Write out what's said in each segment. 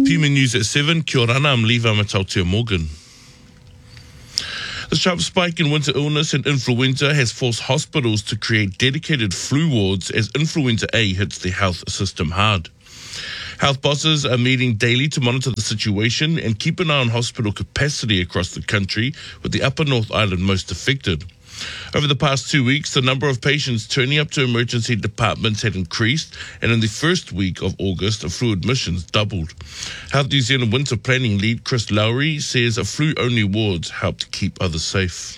PMN News at 7. Kia ora, I'm Levi Matautia Morgan. The sharp spike in winter illness and influenza has forced hospitals to create dedicated flu wards as influenza A hits the health system hard. Health bosses are meeting daily to monitor the situation and keep an eye on hospital capacity across the country, with the Upper North Island most affected. Over the past 2 weeks, the number of patients turning up to emergency departments had increased, and in the first week of August, flu admissions doubled. Health New Zealand Winter Planning Lead Chris Lowry says flu-only wards helped keep others safe.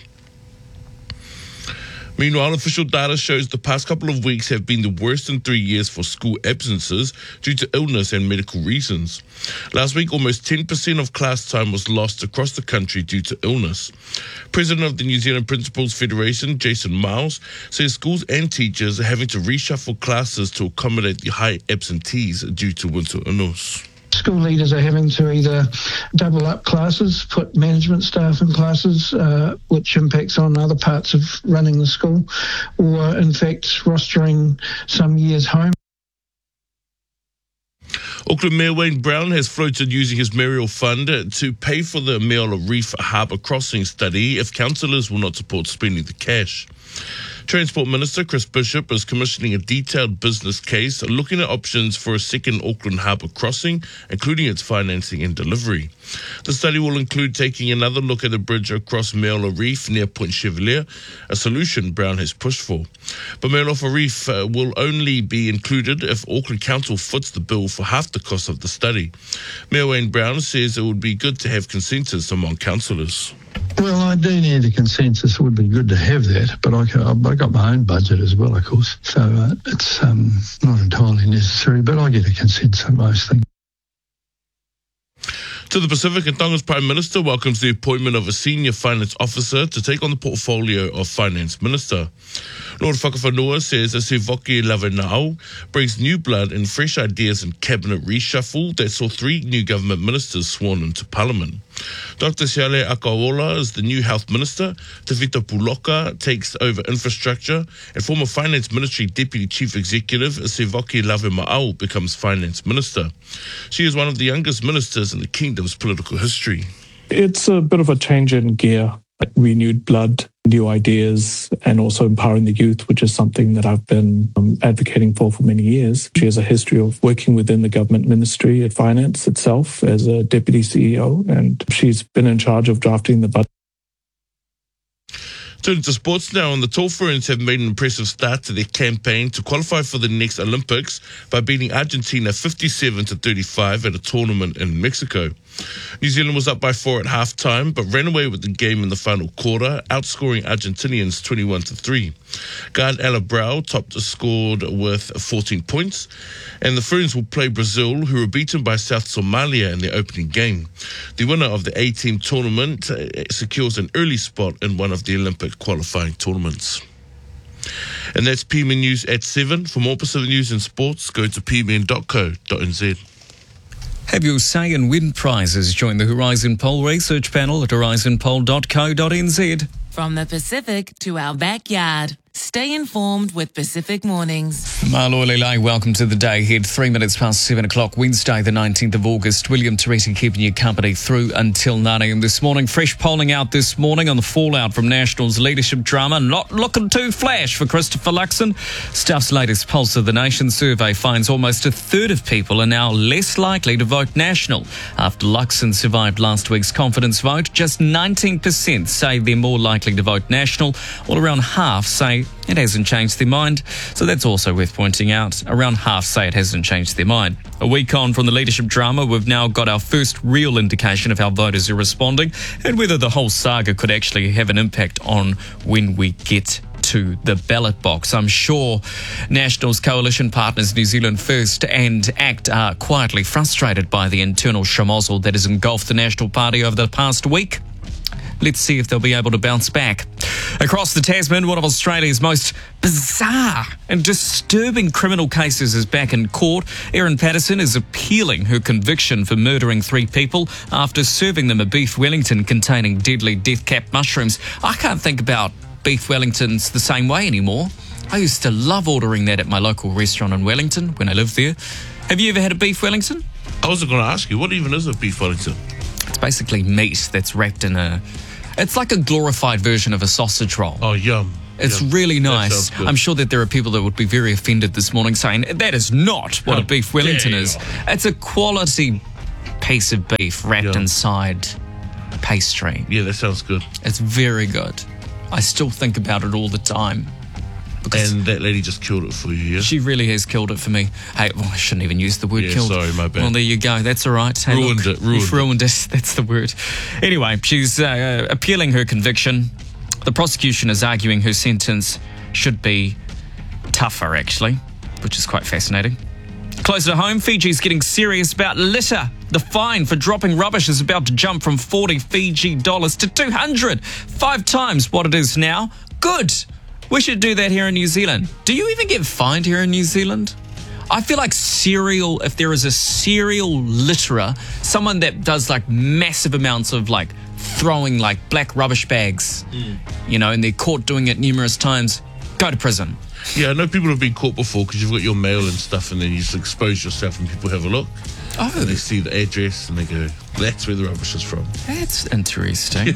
Meanwhile, official data shows the past couple of weeks have been the worst in 3 years for school absences due to illness and medical reasons. Last week, almost 10% of class time was lost across the country due to illness. President of the New Zealand Principals Federation, Jason Miles, says schools and teachers are having to reshuffle classes to accommodate the high absentees due to winter illness. School leaders are having to either double up classes, put management staff in classes, which impacts on other parts of running the school, or in fact rostering some years home. Auckland Mayor Wayne Brown has floated using his mayoral fund to pay for the Meola Reef Harbour Crossing study if councillors will not support spending the cash. Transport Minister Chris Bishop is commissioning a detailed business case looking at options for a second Auckland Harbour crossing, including its financing and delivery. The study will include taking another look at the bridge across Meola Reef near Point Chevalier, a solution Brown has pushed for. But Meola Reef will only be included if Auckland Council foots the bill for half the cost of the study. Mayor Wayne Brown says it would be good to have consensus among councillors. Well, I do need a consensus. It would be good to have that, but I got my own budget as well, of course, so it's not entirely necessary, but I get a consensus on most things. To the Pacific, and Tonga's Prime Minister welcomes the appointment of a senior finance officer to take on the portfolio of Finance Minister. Lord Whakawhanua says Sivoki Lavenau brings new blood and fresh ideas in cabinet reshuffle that saw 3 new government ministers sworn into Parliament. Dr. Siale Akaola is the new Health Minister, Tawhito Puloka takes over infrastructure, and former Finance Ministry Deputy Chief Executive Sivoki Lavenau becomes Finance Minister. She is one of the youngest ministers in the kingdom's political history. It's a bit of a change in gear, renewed blood, new ideas, and also empowering the youth, which is something that I've been advocating for many years. She has a history of working within the government ministry at finance itself as a deputy CEO, and she's been in charge of drafting the budget. Turning to sports now, and the Tall Ferns have made an impressive start to their campaign to qualify for the next Olympics by beating Argentina 57-35 at a tournament in Mexico. New Zealand was up by 4 at half-time, but ran away with the game in the final quarter, outscoring Argentinians 21-3. Guard Alabrau topped the scored with 14 points, and the Ferns will play Brazil, who were beaten by South Somalia in their opening game. The winner of the A-team tournament secures an early spot in one of the Olympic qualifying tournaments. And that's PMN News at 7. For more Pacific news and sports, go to pmn.co.nz. Have your say in win prizes. Join the Horizon Poll research panel at horizonpoll.co.nz. From the Pacific to our backyard. Stay informed with Pacific Mornings. Malo Lelai, welcome to the day ahead. 3 minutes past 7 o'clock, Wednesday, the 19th of August. William Teresi keeping you company through until 9 a.m. this morning. Fresh polling out this morning on the fallout from National's leadership drama. Not looking too flash for Christopher Luxon. Stuff's latest Pulse of the Nation survey finds almost a third of people are now less likely to vote National. After Luxon survived last week's confidence vote, just 19% say they're more likely to vote National, while around half say it hasn't changed their mind. So that's also worth pointing out. Around half say it hasn't changed their mind. A week on from the leadership drama, we've now got our first real indication of how voters are responding and whether the whole saga could actually have an impact on when we get to the ballot box. I'm sure National's coalition partners New Zealand First and ACT are quietly frustrated by the internal schmozzle that has engulfed the National Party over the past week. Let's see if they'll be able to bounce back. Across the Tasman, one of Australia's most bizarre and disturbing criminal cases is back in court. Erin Patterson is appealing her conviction for murdering 3 people after serving them a beef Wellington containing deadly death cap mushrooms. I can't think about beef Wellingtons the same way anymore. I used to love ordering that at my local restaurant in Wellington when I lived there. Have you ever had a beef Wellington? I was going to ask you, what even is a beef Wellington? It's basically meat that's wrapped in it's like a glorified version of a sausage roll. Oh, yum. It's Yum. really That nice. sounds good. I'm sure that there are people that would be very offended this morning saying, that is not what a beef Wellington is. It's a quality piece of beef wrapped inside pastry. Yeah, that sounds good. It's very good. I still think about it all the time. Because And that lady just killed it for you, yeah? she really has killed it for me. Hey, I shouldn't even use the word Yeah, killed. sorry, my bad. Well, there you go. That's all right. Hey, Ruined look, it, ruined you've ruined it. That's the word. Anyway, she's appealing her conviction. The prosecution is arguing her sentence should be tougher, actually, which is quite fascinating. Close to home, Fiji's getting serious about litter. The fine for dropping rubbish is about to jump from 40 Fiji dollars to 200, 5 times what it is now. Good. We should do that here in New Zealand. Do you even get fined here in New Zealand? I feel like if there is a serial litterer, someone that does like massive amounts of like throwing like black rubbish bags, and they're caught doing it numerous times, go to prison. Yeah, I know people have been caught before because you've got your mail and stuff, and then you just expose yourself and people have a look. Oh, And they see the address and they go, that's where the rubbish is from. that's interesting.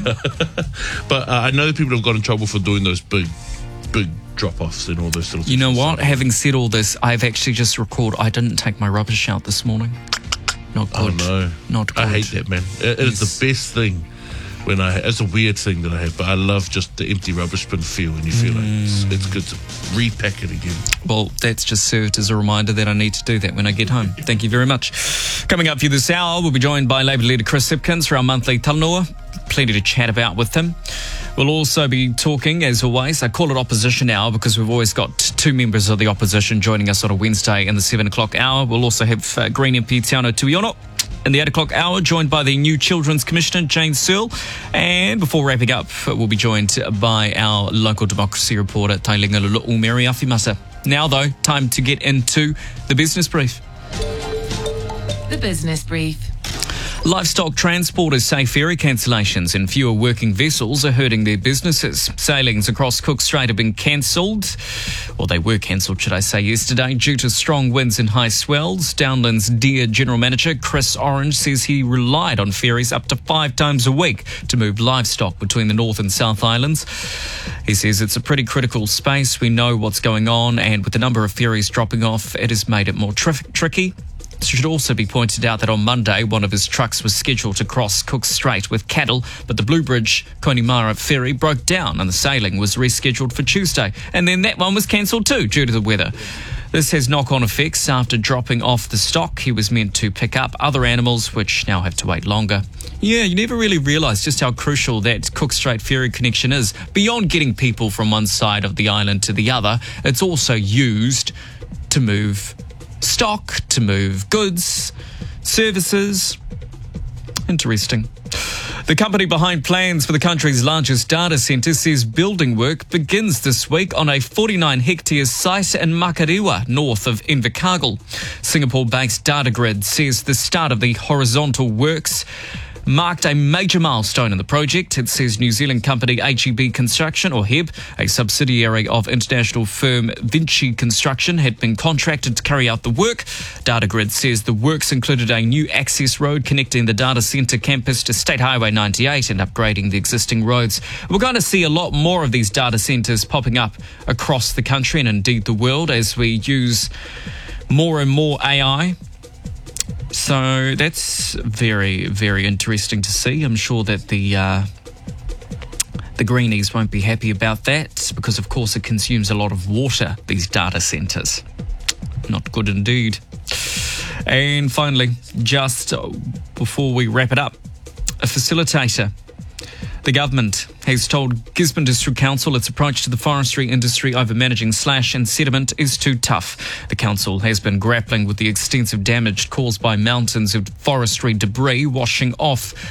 But I know that people have got in trouble for doing those big drop-offs and all those sort of things. You know what? Having said all this, I've actually just recorded I didn't take my rubbish out this morning. Not Oh, good. no. Not good. I hate that, man. It is Yes. the best thing. It's a weird thing that I have, but I love just the empty rubbish bin feel, and you feel like it's good to repack it again. Well, that's just served as a reminder that I need to do that when I get home. Thank you very much. Coming up for you this hour, we'll be joined by Labour leader Chris Hipkins for our monthly Talanoa. Plenty to chat about with him. We'll also be talking, as always, I call it Opposition Hour because we've always got 2 members of the opposition joining us on a Wednesday in the 7 o'clock hour. We'll also have Green MP Te Anau Tuiono in the 8 o'clock hour, joined by the new Children's Commissioner, Jane Searle. And before wrapping up, we'll be joined by our local democracy reporter, Tailinga Lulu'u Mary Afimasa. Now, though, time to get into the business brief. The Business Brief. Livestock transporters say ferry cancellations and fewer working vessels are hurting their businesses. Sailings across Cook Strait have been cancelled, or they were cancelled, should I say, yesterday, due to strong winds and high swells. Downland's Deer General Manager Chris Orange says he relied on ferries up to 5 times a week to move livestock between the North and South Islands. He says it's a pretty critical space. We know what's going on, and with the number of ferries dropping off, it has made it more tricky. It should also be pointed out that on Monday, one of his trucks was scheduled to cross Cook Strait with cattle, but the Blue Bridge Konimara ferry broke down and the sailing was rescheduled for Tuesday. And then that one was cancelled too due to the weather. This has knock-on effects. After dropping off the stock he was meant to pick up, other animals which now have to wait longer. Yeah, you never really realise just how crucial that Cook Strait ferry connection is. Beyond getting people from one side of the island to the other, it's also used to move stock, to move goods, services. Interesting. The company behind plans for the country's largest data centre says building work begins this week on a 49-hectare site in Makariwa, north of Invercargill. Singapore-based Datagrid says the start of the horizontal works marked a major milestone in the project. It says New Zealand company HEB Construction, or HEB, a subsidiary of international firm Vinci Construction, had been contracted to carry out the work. Datagrid says the works included a new access road connecting the data centre campus to State Highway 98 and upgrading the existing roads. We're going to see a lot more of these data centres popping up across the country and indeed the world as we use more and more AI. So that's very, very interesting to see. I'm sure that the greenies won't be happy about that because, of course, it consumes a lot of water, these data centres. Not good indeed. And finally, just before we wrap it up, a facilitator. The government has told Gisborne District Council its approach to the forestry industry over managing slash and sediment is too tough. The council has been grappling with the extensive damage caused by mountains of forestry debris washing off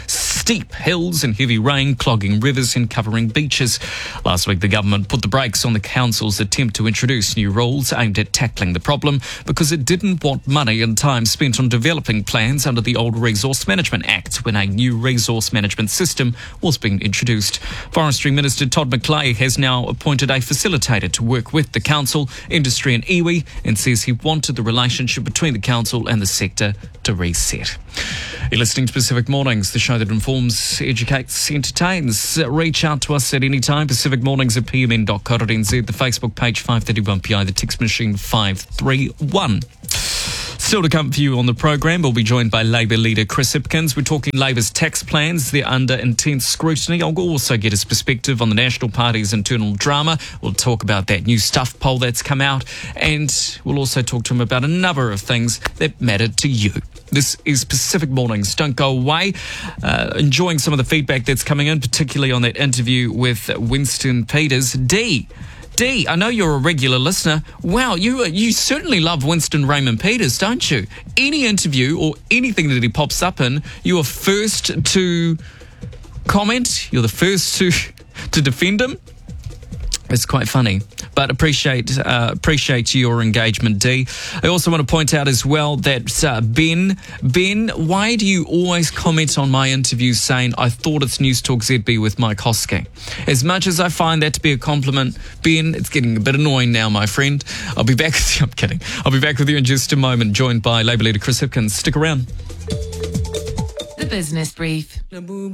steep hills and heavy rain clogging rivers and covering beaches. Last week, the government put the brakes on the council's attempt to introduce new rules aimed at tackling the problem because it didn't want money and time spent on developing plans under the old Resource Management Act when a new resource management system was being introduced. Forestry Minister Todd McClay has now appointed a facilitator to work with the council, industry and iwi, and says he wanted the relationship between the council and the sector to reset. You're listening to Pacific Mornings, the show that informs, educates, entertains. Reach out to us at any time, pacificmornings@pmn.co.nz, the Facebook page 531PI, the text machine 531. Still to come for you on the program, we'll be joined by Labour leader Chris Hipkins. We're talking Labour's tax plans. They're under intense scrutiny. I'll also get his perspective on the National Party's internal drama. We'll talk about that new Stuff poll that's come out, and we'll also talk to him about a number of things that matter to you. This is Pacific Mornings. Don't go away. Enjoying some of the feedback that's coming in, particularly on that interview with Winston Peters. D, I know you're a regular listener. Wow, you certainly love Winston Raymond Peters, don't you? Any interview or anything that he pops up in, you are first to comment. You're the first to defend him. It's quite funny, but appreciate your engagement, D. I also want to point out as well that Ben, why do you always comment on my interviews saying, I thought it's News Talk ZB with Mike Hosking? As much as I find that to be a compliment, Ben, it's getting a bit annoying now, my friend. I'll be back with you. I'm kidding. I'll be back with you in just a moment, joined by Labour leader Chris Hipkins. Stick around. The Business Brief.